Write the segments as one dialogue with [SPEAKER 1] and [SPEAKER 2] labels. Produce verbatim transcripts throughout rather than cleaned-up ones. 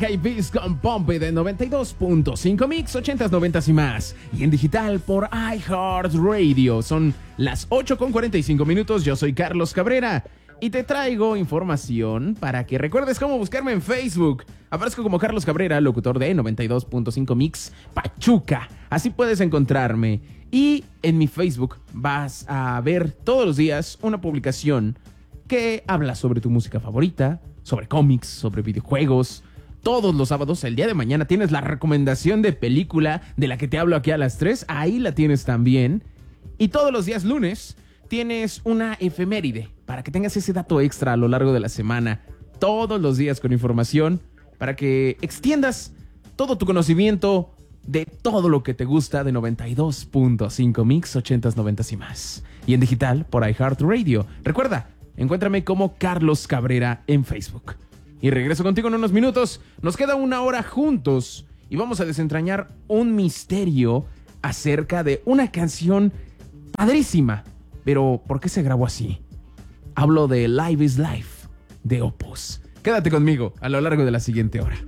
[SPEAKER 1] K-Biz con Pompe de noventa y dos punto cinco Mix, ochentas, noventas y más. Y en digital por iHeartRadio. Son las ocho con cuarenta y cinco minutos. Yo soy Carlos Cabrera y te traigo información para que recuerdes cómo buscarme en Facebook. Aparezco como Carlos Cabrera, locutor de noventa y dos punto cinco Mix Pachuca. Así puedes encontrarme. Y en mi Facebook vas a ver todos los días una publicación que habla sobre tu música favorita, sobre cómics, sobre videojuegos. Todos los sábados, el día de mañana, tienes la recomendación de película de la que te hablo aquí a las tres. Ahí la tienes también. Y todos los días lunes tienes una efeméride para que tengas ese dato extra a lo largo de la semana. Todos los días con información para que extiendas todo tu conocimiento de todo lo que te gusta de noventa y dos punto cinco Mix, ochentas, noventas y más. Y en digital por iHeartRadio. Recuerda, encuéntrame como Carlos Cabrera en Facebook. Y regreso contigo en unos minutos. Nos queda una hora juntos y vamos a desentrañar un misterio acerca de una canción padrísima. Pero, ¿por qué se grabó así? Hablo de Live is Life, de Opus. Quédate conmigo a lo largo de la siguiente hora.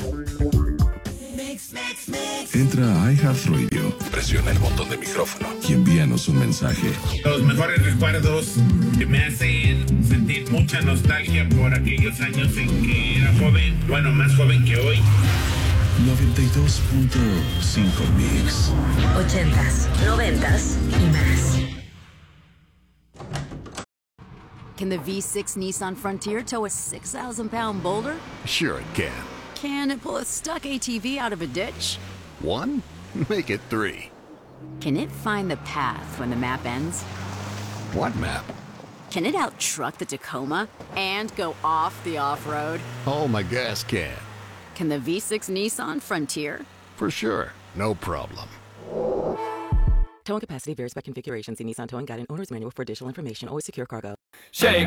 [SPEAKER 2] Entra a iHeartRadio, presiona el botón de micrófono y envíanos un mensaje.
[SPEAKER 3] Los mejores recuerdos que me hacen sentir mucha nostalgia por aquellos años en que era joven, bueno, más joven que hoy.
[SPEAKER 2] noventa y dos punto cinco Mix.
[SPEAKER 4] Ochentas, noventas y más.
[SPEAKER 5] Can the V six Nissan Frontier tow a six thousand pound boulder?
[SPEAKER 6] Sure it can.
[SPEAKER 5] Can it pull a stuck A T V out of a ditch?
[SPEAKER 6] One? Make it three.
[SPEAKER 5] Can it find the path when the map ends?
[SPEAKER 6] What map?
[SPEAKER 5] Can it out-truck the Tacoma and go off the off-road?
[SPEAKER 6] Oh, my gas can.
[SPEAKER 5] Can the V six Nissan Frontier?
[SPEAKER 6] For sure. No problem.
[SPEAKER 7] Towing capacity varies by configuration. See Nissan Towing Guide and Owner's Manual for additional information. Always secure cargo.
[SPEAKER 8] Shake.